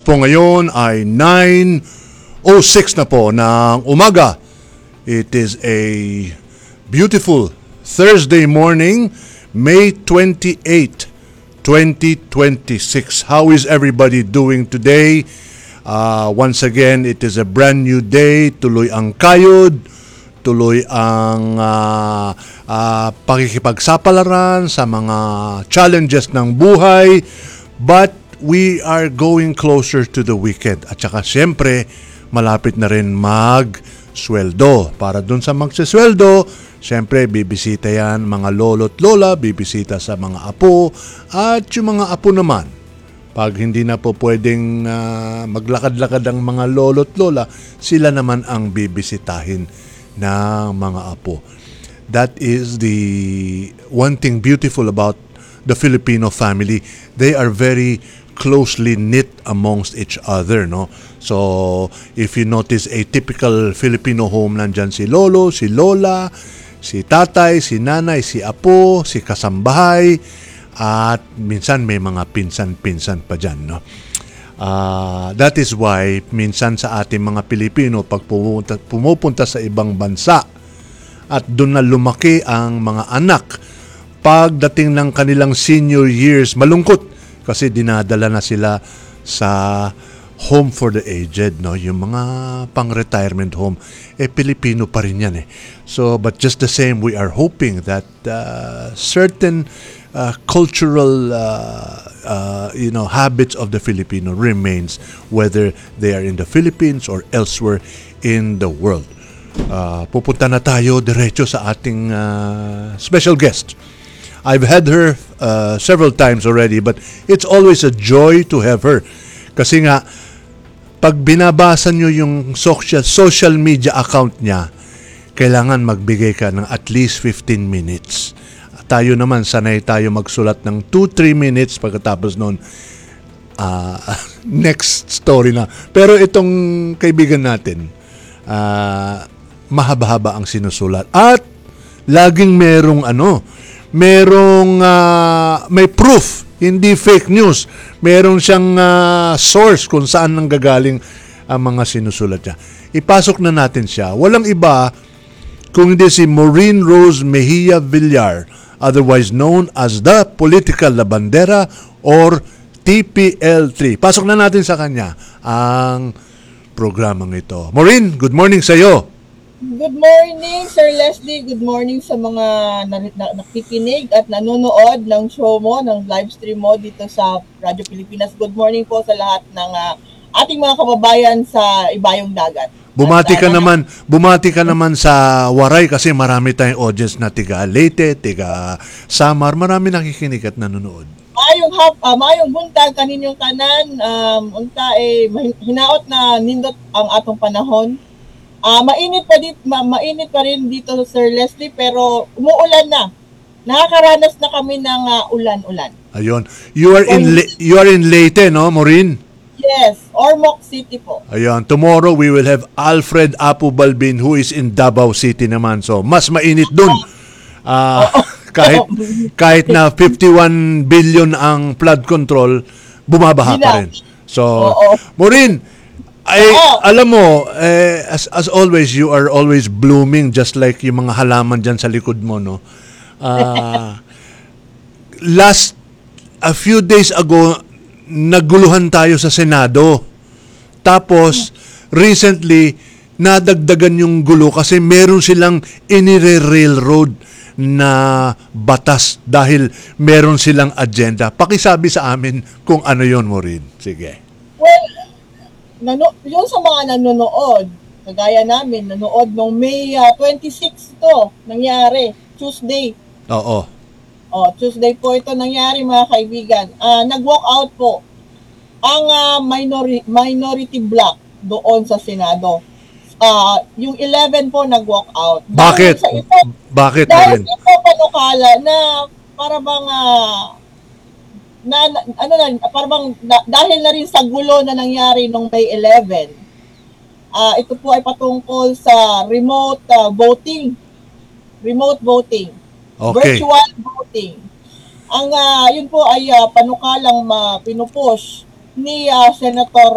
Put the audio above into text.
po ngayon ay 9:06 na po ng umaga. It is a beautiful Thursday morning, May 28, 2026. How is everybody doing today? Once again, it is a brand new day. Tuloy ang kayod, tuloy ang pakikipagsapalaran sa mga challenges ng buhay. But we are going closer to the weekend. At saka siyempre, malapit na rin mag-sweldo. Para dun sa magsisweldo, siyempre bibisita yan mga lolo't lola, bibisita sa mga apo, at yung mga apo naman. Pag hindi na po pwedeng maglakad-lakad ang mga lolo't lola, sila naman ang bibisitahin ng mga apo. That is the one thing beautiful about the Filipino family. They are very closely knit amongst each other, no? So, if you notice a typical Filipino home, nandyan si lolo, si lola, si tatay, si nanay, si apo, si kasambahay, at minsan may mga pinsan-pinsan pa dyan, no? That is why minsan sa ating mga Pilipino, pag pumupunta sa ibang bansa at doon na lumaki ang mga anak, pagdating ng kanilang senior years, malungkot kasi dinadala na sila sa home for the aged, no? Yung mga pang-retirement home, Pilipino pa rin yan, eh. So, but just the same, we are hoping that certain cultural habits of the Filipino remains, whether they are in the Philippines or elsewhere in the world. Pupunta na tayo diretso sa ating special guest. I've had her several times already, but it's always a joy to have her. Kasi nga, pag binabasa nyo yung social media account niya, kailangan magbigay ka ng at least 15 minutes. Tayo naman, sanay tayo magsulat ng 2-3 minutes pagkatapos noon, next story na. Pero itong kaibigan natin, mahaba-haba ang sinusulat. At laging may proof, hindi fake news. Meron siyang source kung saan nanggagaling ang mga sinusulat niya. Ipasok na natin siya. Walang iba kung hindi si Maureen Rose Mejia Villar, otherwise known as the Political Labandera or TPL3. Pasok na natin sa kanya ang programang ito. Maureen, good morning sa iyo. Good morning, Sir Leslie. Good morning sa mga nakikinig at nanonood ng show mo, ng live stream mo dito sa Radyo Pilipinas. Good morning po sa lahat ng ating mga kababayan sa ibayong dagat. Bumati ka naman sa Waray kasi marami tayong audience na tiga Leyte, tiga Samar, marami nakikinig at nanonood. Maayong buntag kaninyong tanan, hinaot na nindot ang atong panahon. Mainit pa rin dito, Sir Leslie, pero umuulan na. Nakakaranas na kami ng ulan-ulan. Ayun. You are in Leyte, no, Maureen? Yes, Ormoc City po. Ayun. Tomorrow we will have Alfred Apu Balbin who is in Davao City naman. So, mas mainit dun. Kahit na 51 billion ang flood control, bumabaha pa rin. So, Maureen, alam mo, as always, you are always blooming just like yung mga halaman dyan sa likod mo, no? A few days ago, naguluhan tayo sa Senado. Tapos, recently, nadagdagan yung gulo kasi meron silang inire-railroad na batas dahil meron silang agenda. Pakisabi sa amin kung ano yon, Maureen. Sige. Well, yun sa mga nanonood, kagaya namin, nanood nung May 26 to, nangyari, Tuesday. Oo. Tuesday po ito nangyari, mga kaibigan. Nag-walk out po ang minority bloc doon sa Senado. Yung 11 po nag-walk out. Bakit? Bakit? Dahil ito panukala na para bang dahil na rin sa gulo na nangyari nung May 11, ito po ay patungkol sa remote voting. Okay. Virtual voting. Yun po ay panukalang pinupush ni Senator